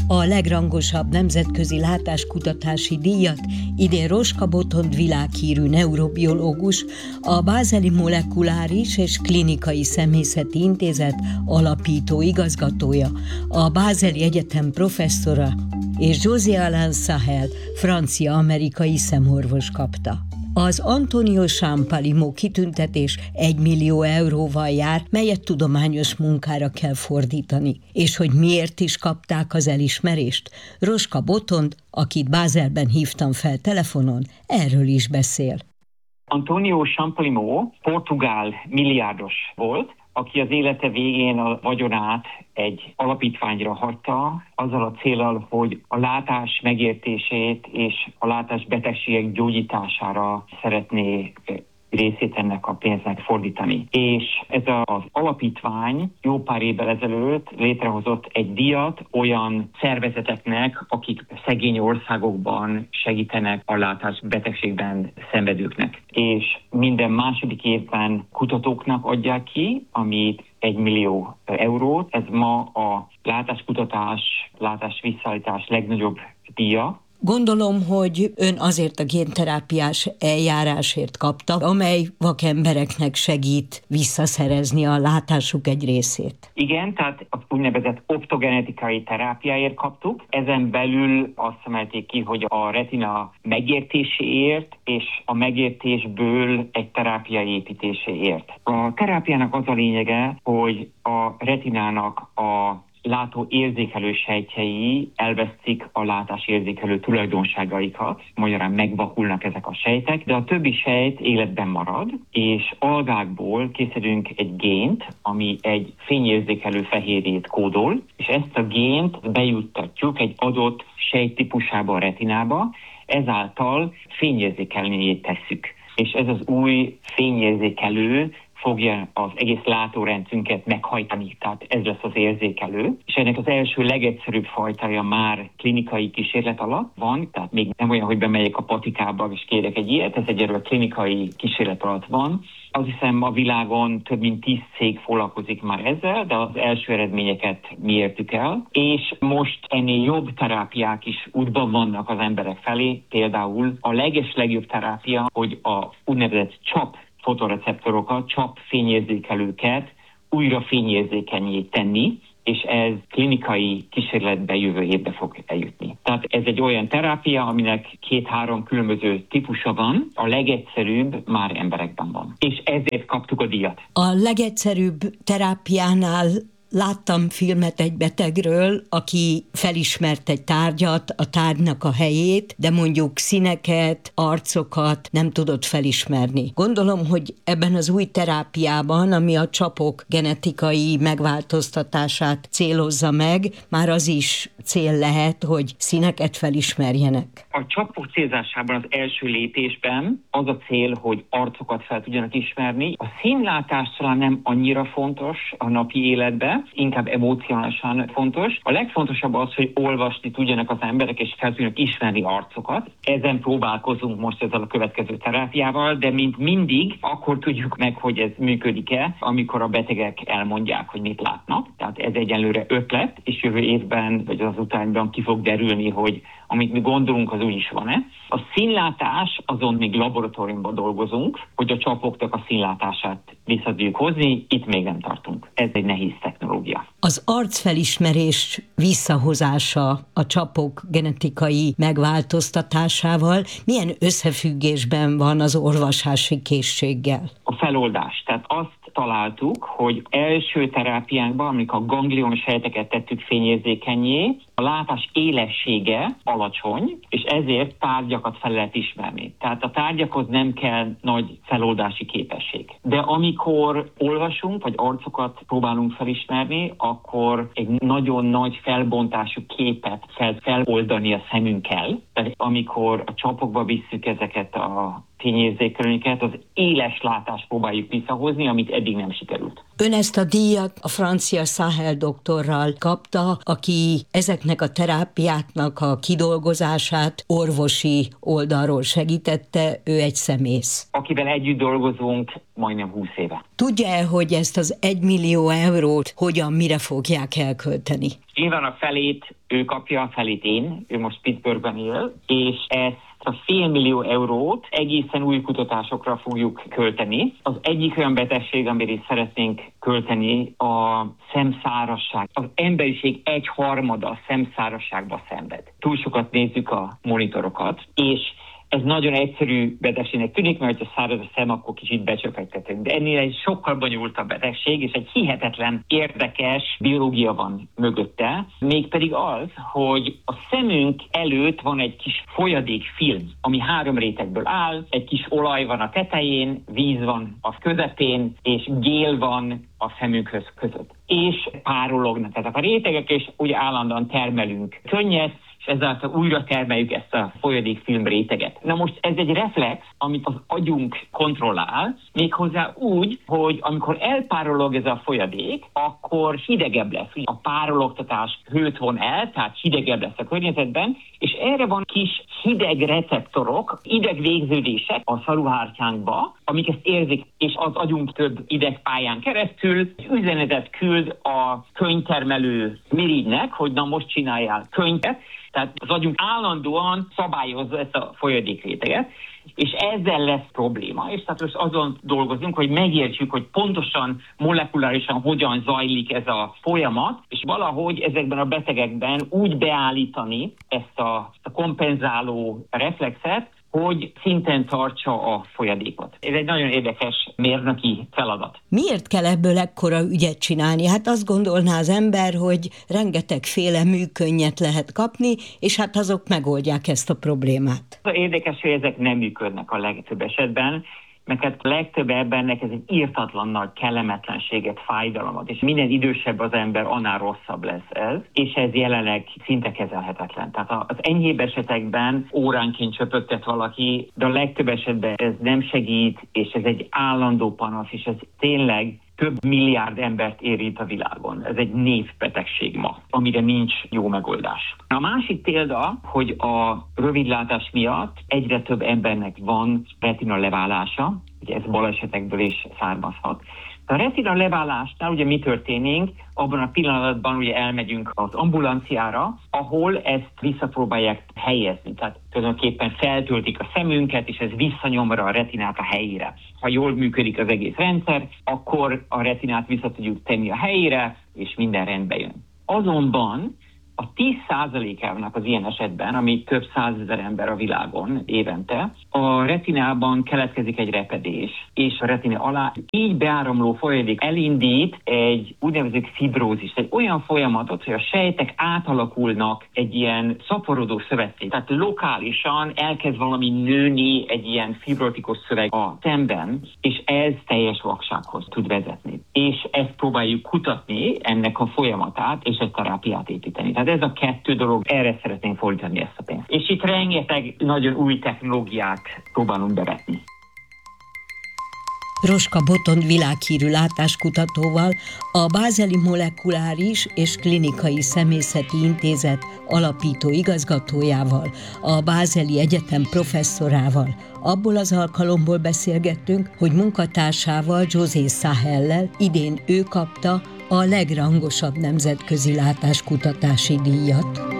A legrangosabb nemzetközi látáskutatási díjat idén Roska Botond világhírű neurobiológus, a Bázeli Molekuláris és Klinikai Szemészeti Intézet alapító igazgatója, a Bázeli Egyetem professzora és José Alain Sahel, francia-amerikai szemorvos kapta. Az Antonio Champalimaud kitüntetés 1 millió euróval jár, melyet tudományos munkára kell fordítani. És hogy miért is kapták az elismerést? Roska Botond, akit Bázelben hívtam fel telefonon, erről is beszél. Antonio Champalimaud portugál milliárdos volt, aki az élete végén a vagyonát egy alapítványra hagyta, azzal a céllal, hogy a látás megértését és a látásbetegségek gyógyítására szeretné részét ennek a pénznek fordítani. És ez az alapítvány jó pár évvel ezelőtt létrehozott egy díjat olyan szervezeteknek, akik szegény országokban segítenek a látásbetegségben szenvedőknek. És minden második évben kutatóknak adják ki, amit 1 millió eurót. Ez ma a látáskutatás, látásvisszaállítás legnagyobb díja. Gondolom, hogy ön azért a génterápiás eljárásért kapta, amely vakembereknek segít visszaszerezni a látásuk egy részét. Igen, tehát az úgynevezett optogenetikai terápiáért kaptuk. Ezen belül azt emelték ki, hogy a retina megértéséért és a megértésből egy terápia építéséért. A terápiának az a lényege, hogy a retinának a látó érzékelő sejtjei elvesztik a látás érzékelő tulajdonságaikat, magyarán megvakulnak ezek a sejtek, de a többi sejt életben marad, és algákból készítünk egy gént, ami egy fényérzékelő fehérjét kódol, és ezt a gént bejuttatjuk egy adott sejttípusába a retinába, ezáltal fényérzékelőjét tesszük. És ez az új fényérzékelő fogja az egész látórendszünket meghajtani, tehát ez lesz az érzékelő. És ennek az első legegyszerűbb fajtája már klinikai kísérlet alatt van, tehát még nem olyan, hogy bemegyek a patikába és kérek egy ilyet, ez egyelőre klinikai kísérlet alatt van. Azt hiszem a világon több mint 10 cég foglalkozik már ezzel, de az első eredményeket mi értük el. És most ennél jobb terápiák is útban vannak az emberek felé. Például a legjobb terápia, hogy a úgynevezett CHOP fotoreceptorokat, CHOP fényérzékelőket újra fényérzékenyé tenni, és ez klinikai kísérletbe jövő évbe fog eljutni. Tehát ez egy olyan terápia, aminek 2-3 különböző típusa van, a legegyszerűbb már emberekben van. És ezért kaptuk a díjat. A legegyszerűbb terápiánál láttam filmet egy betegről, aki felismert egy tárgyat, a tárgynak a helyét, de mondjuk színeket, arcokat nem tudott felismerni. Gondolom, hogy ebben az új terápiában, ami a csapok genetikai megváltoztatását célozza meg, már az is cél lehet, hogy színeket felismerjenek. A csapok célzásában az első lépésben az a cél, hogy arcokat fel tudjanak ismerni. A színlátás talán nem annyira fontos a napi életben, inkább emocionálisan fontos. A legfontosabb az, hogy olvasni tudjanak az emberek, és fel tudjanak ismerni arcokat. Ezen próbálkozunk most ezzel a következő terápiával, de mint mindig, akkor tudjuk meg, hogy ez működik-e, amikor a betegek elmondják, hogy mit látnak. Tehát ez egyelőre ötlet, és jövő évben, vagy az utánban ki fog derülni, hogy amit mi gondolunk, az úgy is van-e. A színlátás, azon még laboratóriumban dolgozunk, hogy a csapoknak a színlátását vissza tudjuk hozni, itt még nem tartunk. Ez egy nehéz technológia. Az arcfelismerés visszahozása a csapok genetikai megváltoztatásával milyen összefüggésben van az olvasási készséggel? A feloldás. Tehát azt találtuk, hogy első terápiánkban, amikor a ganglion sejteket tettük fényérzékennyé, a látás élessége alacsony, és ezért tárgyakat fel lehet ismerni. Tehát a tárgyakhoz nem kell nagy feloldási képesség. De amikor olvasunk, vagy arcokat próbálunk felismerni, akkor egy nagyon nagy felbontású képet kell feloldani a szemünkkel. Tehát amikor a csapokba visszük ezeket a fényérzékelőnket, az éles látást próbáljuk visszahozni, amit eddig nem sikerült. Ön ezt a díjat a francia Sahel doktorral kapta, aki ezeknek a terápiáknak a kidolgozását orvosi oldalról segítette, ő egy szemész. Akivel együtt dolgozunk majdnem 20 éve. Tudja-e, hogy ezt az 1 millió eurót hogyan, mire fogják elkölteni? Nyilván a felét ő kapja, a felét én, ő most Pittsburghben él, és ezt a 500 000 eurót egészen új kutatásokra fogjuk költeni. Az egyik olyan betegség, amire is szeretnénk költeni, a szemszárasság. Az emberiség 1/3 szemszárasságba szenved. Túl sokat nézzük a monitorokat, és ez nagyon egyszerű betegségnek tűnik, mert ha száraz a szem, akkor kicsit becsöpegtetünk. De ennél egy sokkal bonyolultabb betegség, és egy hihetetlen érdekes biológia van mögötte. Mégpedig az, hogy a szemünk előtt van egy kis folyadékfilm, ami 3 rétegből áll. Egy kis olaj van a tetején, víz van a közepén, és gél van a szemünkhöz között. És párolognak ezek a rétegek, és ugye állandóan termelünk könnyet, és ezáltal újra termeljük ezt a folyadékfilm réteget. Na most ez egy reflex, amit az agyunk kontrollál, méghozzá úgy, hogy amikor elpárolog ez a folyadék, akkor hidegebb lesz. A párologtatás hőt von el, tehát hidegebb lesz a környezetben, és erre van kis hideg receptorok, idegvégződések a szaruhártyánkba, amik ezt érzik, és az agyunk több idegpályán keresztül üzenetet küld a könyvtermelő mirigynek, hogy na most csináljál könyvet. Tehát az agyunk állandóan szabályozza ezt a folyadékréteget, és ezzel lesz probléma. És tehát most azon dolgozunk, hogy megértsük, hogy pontosan molekulárisan hogyan zajlik ez a folyamat, és valahogy ezekben a betegekben úgy beállítani ezt a kompenzáló reflexet, hogy szinten tartsa a folyadékot. Ez egy nagyon érdekes mérnöki feladat. Miért kell ebből ekkora ügyet csinálni? Hát azt gondolná az ember, hogy rengetegféle műkönnyedt lehet kapni, és hát azok megoldják ezt a problémát. Az érdekes, hogy ezek nem működnek a legtöbb esetben, mert hát a legtöbb embernek ez egy írtatlan nagy kellemetlenséget, fájdalmat, és minden idősebb az ember, annál rosszabb lesz ez, és ez jelenleg szinte kezelhetetlen. Tehát az enyhébb esetekben óránként csöpögtet valaki, de a legtöbb esetben ez nem segít, és ez egy állandó panasz, és ez tényleg több milliárd embert érint a világon. Ez egy névbetegség ma, amire nincs jó megoldás. A másik példa, hogy a rövidlátás miatt egyre több embernek van retina leválása, ugye ez balesetekből is származhat. A retina leválásnál ugye mi történik? Abban a pillanatban ugye elmegyünk az ambulanciára, ahol ezt visszapróbálják helyezni. Tehát tulajdonképpen feltöltik a szemünket, és ez visszanyomra a retinát a helyére. Ha jól működik az egész rendszer, akkor a retinát vissza tudjuk tenni a helyére, és minden rendbe jön. Azonban a 10%-ának az ilyen esetben, ami több 100 000 ember a világon évente, a retinában keletkezik egy repedés, és a retina alá így beáramló folyadék elindít egy úgynevezett fibrózis, egy olyan folyamatot, hogy a sejtek átalakulnak egy ilyen szaporodó szövetté. Tehát lokálisan elkezd valami nőni egy ilyen fibrotikus szöveg a szemben, és ez teljes vaksághoz tud vezetni. És ezt próbáljuk kutatni, ennek a folyamatát, és egy terápiát építeni. Tehát ez a 2 dolog, erre szeretnénk fordítani ezt a pénzt. És itt rengeteg nagyon új technológiát próbálunk bevetni. Roska Botond világhírű látáskutatóval, a Bázeli Molekuláris és Klinikai Szemészeti Intézet alapító igazgatójával, a Bázeli Egyetem professzorával abból az alkalomból beszélgettünk, hogy munkatársával, José Sahellel idén ő kapta a legrangosabb nemzetközi látáskutatási díjat.